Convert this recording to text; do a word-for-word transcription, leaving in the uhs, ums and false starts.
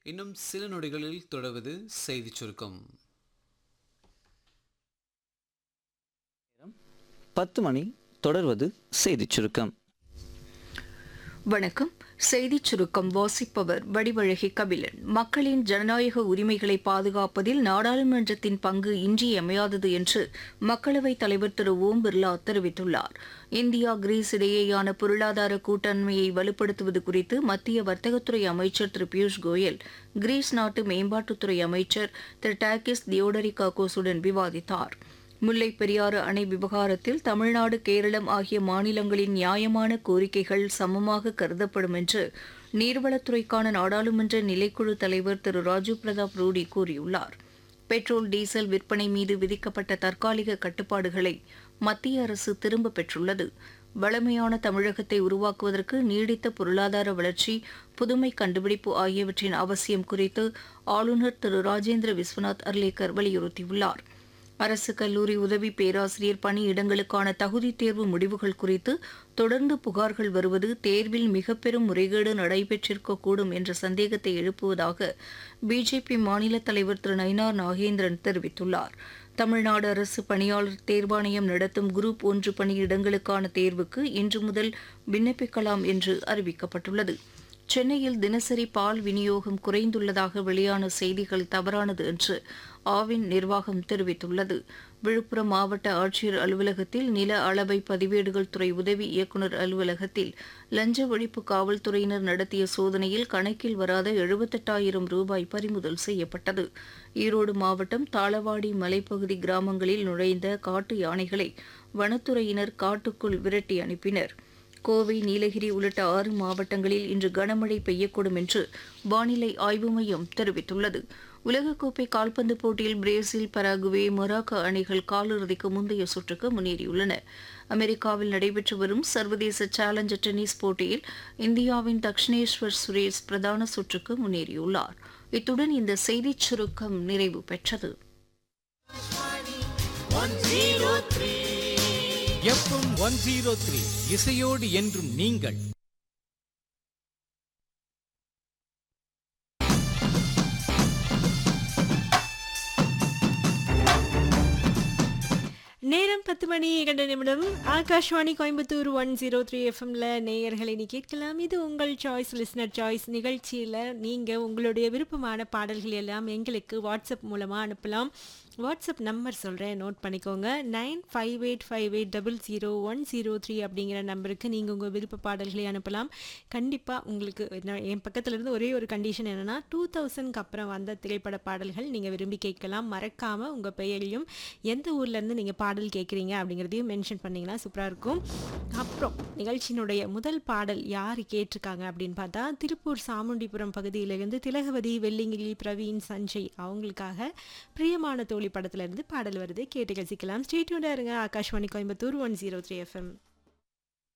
இன்னும் சில நொடிகளில் தொடர்வது செய்திச் சுருக்கம். பத்து மணி. தொடர்வது செய்திச் சுருக்கம். வணக்கம். செய்திச் சுருக்கம் வாசிப்பவர் வடிவழகி கபிலன். மக்களின் ஜனநாயக உரிமைகளை பாதுகாப்பதில் நாடாளுமன்றத்தின் பங்கு இன்றியமையாதது என்று மக்களவைத் தலைவர் திரு ஓம் பிர்லா தெரிவித்துள்ளார். இந்தியா கிரீஸ் இடையேயான பொருளாதார கூட்டாண்மையை வலுப்படுத்துவது குறித்து மத்திய வர்த்தகத்துறை அமைச்சர் திரு பியூஷ் கோயல் கிரீஸ் நாட்டு மேம்பாட்டுத்துறை அமைச்சர் திரு டாக்கிஸ் தியோடரிகாகோஸுடன் விவாதித்தார். முல்லைப் பெரியாறு அணை விவகாரத்தில் தமிழ்நாடு, கேரளம் ஆகிய மாநிலங்களின் நியாயமான கோரிக்கைகள் சமமாக கருதப்படும் என்று நீர்வளத்துறைக்கான நாடாளுமன்ற நிலைக்குழு தலைவர் திரு ராஜீவ் பிரதாப் ரூடி கூறியுள்ளார். பெட்ரோல், டீசல் விற்பனை மீது விதிக்கப்பட்ட தற்காலிக கட்டுப்பாடுகளை மத்திய அரசு திரும்பப் பெற்றுள்ளது. வளமையான தமிழகத்தை உருவாக்குவதற்கு நீடித்த பொருளாதார வளர்ச்சி, புதுமை கண்டுபிடிப்பு ஆகியவற்றின் அவசியம் குறித்து ஆளுநர் திரு ராஜேந்திர விஸ்வநாத் அர்லேக்கர் வலியுறுத்தியுள்ளார். அரசு கல்லூரி உதவி பேராசிரியர் பணியிடங்களுக்கான தகுதித் தேர்வு முடிவுகள் குறித்து தொடர்ந்து புகார்கள் வருவது தேர்வில் மிக பெரும் முறைகேடு நடைபெற்றிருக்கக்கூடும் என்ற சந்தேகத்தை எழுப்புவதாக பிஜேபி மாநில தலைவர் திரு நயினார் நாகேந்திரன் தெரிவித்துள்ளார். தமிழ்நாடு அரசு பணியாளர் தேர்வாணையம் நடத்தும் குரூப் ஒன்று பணியிடங்களுக்கான தேர்வுக்கு இன்று முதல் விண்ணப்பிக்கலாம் என்று அறிவிக்கப்பட்டுள்ளது. சென்னையில் தினசரி பால் விநியோகம் குறைந்துள்ளதாக வெளியான செய்திகள் தவறானது என்று ஆவின் நிர்வாகம் தெரிவித்துள்ளது. விழுப்புரம் மாவட்ட ஆட்சியர் அலுவலகத்தில் நில அளவை பதிவேடுகள் துறை உதவி இயக்குநர் அலுவலகத்தில் லஞ்ச ஒழிப்பு காவல்துறையினர் நடத்திய சோதனையில் கணக்கில் வராத எழுபத்தெட்டாயிரம் ரூபாய் பறிமுதல் செய்யப்பட்டது. ஈரோடு மாவட்டம் தாளவாடி மலைப்பகுதி கிராமங்களில் நுழைந்த காட்டு யானைகளை வனத்துறையினர் காட்டுக்குள் விரட்டி அனுப்பினர். கோவை, நீலகிரி உள்ளிட்ட ஆறு மாவட்டங்களில் இன்று கனமழை பெய்யக்கூடும் என்று வானிலை ஆய்வு மையம் தெரிவித்துள்ளது. உலகக்கோப்பை கால்பந்து போட்டியில் பிரேசில், பராகுவே, மொராக்கோ அணிகள் காலிறுதிக்கு முந்தைய சுற்றுக்கு முன்னேறியுள்ளன. அமெரிக்காவில் நடைபெற்று வரும் சர்வதேச சேலஞ்சர் டென்னிஸ் போட்டியில் இந்தியாவின் தக்ஷினேஸ்வர் சுரேஷ் பிரதான சுற்றுக்கு முன்னேறியுள்ளார். இத்துடன் இந்த செய்திச் சுருக்கம் நிறைவு பெற்றது. எஃப்எம் ஒன் ஜீரோ த்ரீ இசையோடு என்றும் நீங்கள். நேரம் பத்து மணி இரண்டு நிமிடம். Akashvani Coimbatore one zero three எஃப்எம்ல நேயர்களை நீ கேட்கலாம். இது உங்கள் சாய்ஸ், லிஸ்னர் சாய்ஸ் நிகழ்ச்சியில் நீங்கள் உங்களுடைய விருப்பமான பாடல்கள் எல்லாம் எங்களுக்கு வாட்ஸ்அப் மூலமாக அனுப்பலாம். வாட்ஸ்அப் நம்பர் சொல்கிறேன், நோட் பண்ணிக்கோங்க. Nine five eight five eight double zero one zero three அப்படிங்கிற நம்பருக்கு நீங்கள் உங்கள் விருப்ப பாடல்களை அனுப்பலாம். கண்டிப்பாக உங்களுக்கு நான் என் பக்கத்தில் இருந்து ஒரே ஒரு கண்டிஷன் என்னென்னா, டூ தௌசண்ட்க்கு அப்புறம் வந்த திரைப்பட பாடல்கள் நீங்கள் விரும்பி கேட்கலாம். மறக்காமல் உங்கள் பெயரையும் எந்த ஊர்லேருந்து நீங்கள் பாடல் கேட்குறீங்க அப்படிங்கிறதையும் மென்ஷன் பண்ணிங்கன்னா சூப்பராக இருக்கும். அப்புறம் நிகழ்ச்சியினுடைய முதல் பாடல் யார் கேட்டிருக்காங்க அப்படின்னு பார்த்தா, திருப்பூர் சாமுண்டிபுரம் பகுதியிலிருந்து திலகவதி, வெள்ளிங்கிரி, பிரவீன், சஞ்சய் அவங்களுக்காக பிரியமான தோழி படத்துல இருந்து பாடல் வருது, கேட்டு ரசிக்கலாம். ஸ்டே டியூன்டா இருங்க. Akashvani Coimbatore one zero three FM.